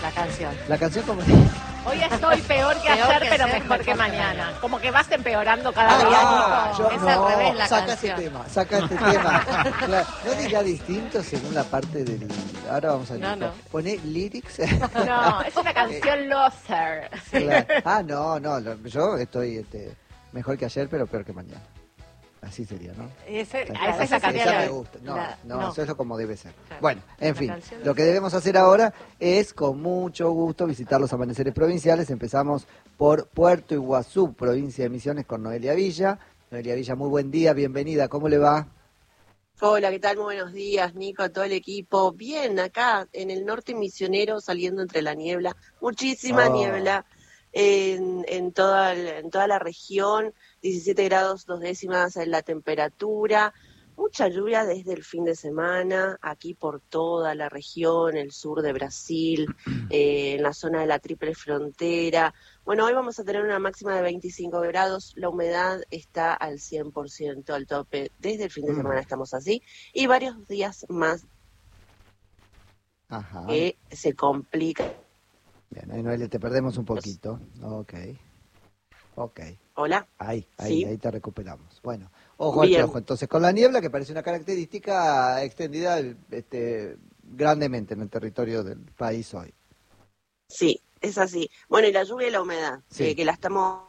la canción. La canción como... Hoy estoy peor que Peor ayer, que pero ayer, mejor que mejor que mañana. Como que vas empeorando cada día, Nico. Es al revés la saca canción. este tema, saca este tema. Claro, no diga distinto según la parte del... Ahora vamos a ver. No. Poné lyrics. No, es una canción loser. Claro. Ah, no, yo estoy mejor que ayer, pero peor que mañana. Así sería, ¿no? esa Esa canción. me gusta. No, eso es como debe ser. Claro. Bueno, en La fin, canción lo que debemos hacer ahora es con mucho gusto visitar los amaneceres provinciales. Empezamos por Puerto Iguazú, provincia de Misiones, con Noelia Villa. Noelia Villa, muy buen día, bienvenida, ¿cómo le va? Hola, ¿qué tal? Muy buenos días, Nico, a todo el equipo. Bien, acá en el norte misionero, saliendo entre la niebla, muchísima niebla en toda la región, 17 grados 2 décimas en la temperatura, mucha lluvia desde el fin de semana, aquí por toda la región, el sur de Brasil, en la zona de la Triple Frontera. Bueno, hoy vamos a tener una máxima de 25 grados, la humedad está al 100%, al tope, desde el fin de semana estamos así, y varios días más Ajá. que se complica. Bien, ahí Noelia, te perdemos un poquito. Ok. Hola. Ahí Sí. te recuperamos. Bueno, ojo al Bien. piojo. Entonces, con la niebla, que parece una característica extendida grandemente en el territorio del país hoy. Sí, es así. Bueno, y la lluvia y la humedad, Sí. que la estamos...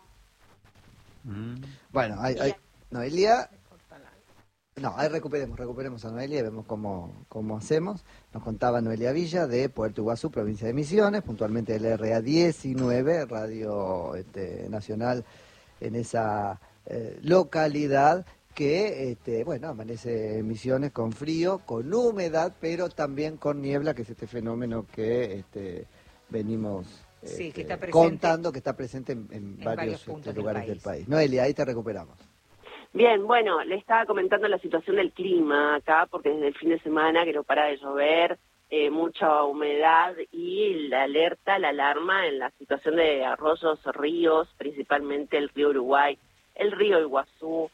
Bueno, Noelia... No, ahí recuperemos a Noelia y vemos cómo hacemos. Nos contaba Noelia Villa de Puerto Iguazú, provincia de Misiones, puntualmente del RA19, Radio Nacional en esa localidad que, amanece en Misiones con frío, con humedad, pero también con niebla, que es este fenómeno que venimos Sí, que está presente contando, que está presente en varios puntos lugares del del país. país. Noelia, ahí te recuperamos. Bien, bueno, le estaba comentando la situación del clima acá, porque desde el fin de semana que no para de llover, mucha humedad y la alerta, la alarma en la situación de arroyos, ríos, principalmente el río Uruguay, el río Iguazú,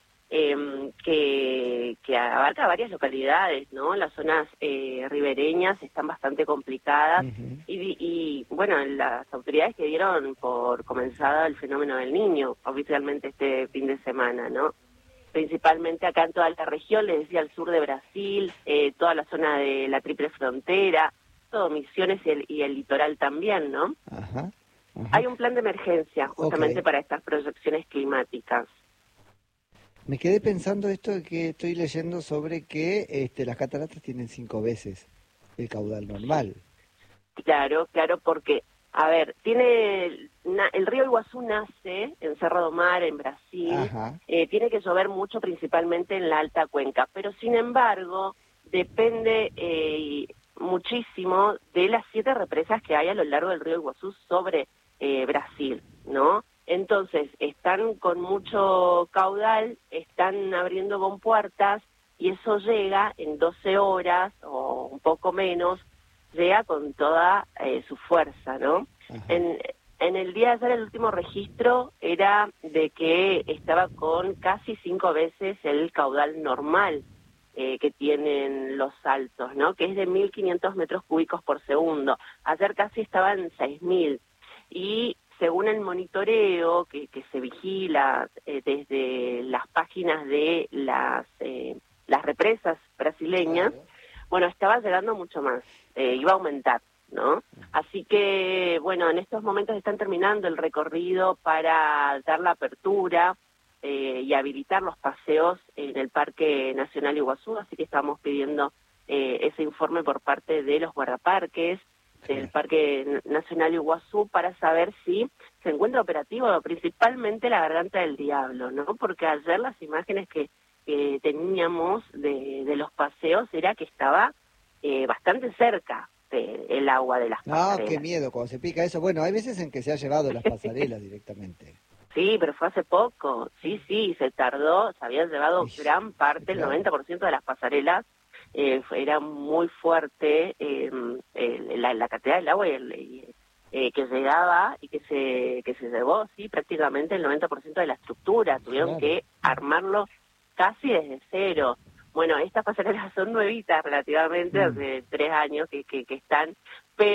que abarca varias localidades, ¿no? Las zonas ribereñas están bastante complicadas y, bueno, las autoridades que dieron por comenzado el fenómeno del Niño oficialmente este fin de semana, ¿no? Principalmente acá en toda la región, les decía, al sur de Brasil, toda la zona de la Triple Frontera, todo Misiones y el litoral también, ¿no? Ajá. Hay un plan de emergencia justamente para estas proyecciones climáticas. Me quedé pensando esto de que estoy leyendo sobre que las cataratas tienen 5 veces el caudal normal. Claro, porque, a ver, el río Iguazú nace en Cerro do Mar, en Brasil, tiene que llover mucho principalmente en la alta cuenca, pero sin embargo depende muchísimo de las 7 represas que hay a lo largo del río Iguazú sobre Brasil, ¿no? Entonces, están con mucho caudal, están abriendo compuertas y eso llega en 12 horas o un poco menos, llega con toda su fuerza, ¿no? En el día de ayer el último registro era de que estaba con casi 5 veces el caudal normal que tienen los saltos, ¿no? Que es de 1.500 metros cúbicos por segundo. Ayer casi estaba en 6.000 y según el monitoreo que se vigila desde las páginas de las represas brasileñas, bueno, estaba llegando mucho más, iba a aumentar, ¿no? Así que, bueno, en estos momentos están terminando el recorrido para dar la apertura y habilitar los paseos en el Parque Nacional Iguazú, así que estamos pidiendo ese informe por parte de los guardaparques del Parque Nacional Iguazú para saber si se encuentra operativo, principalmente la Garganta del Diablo, ¿no? Porque ayer las imágenes que teníamos de los paseos era que estaba bastante cerca el agua de las pasarelas. Ah, qué miedo cuando se pica eso. Bueno, hay veces en que se ha llevado las pasarelas directamente. Sí, pero fue hace poco. Sí, se tardó, se habían llevado gran parte, el 90% de las pasarelas. Era muy fuerte la cantidad del agua que llegaba y que se llevó, sí, prácticamente el 90% de la estructura. Tuvieron que armarlo casi desde cero. Bueno, estas pasarelas son nuevitas relativamente, hace 3 años que están,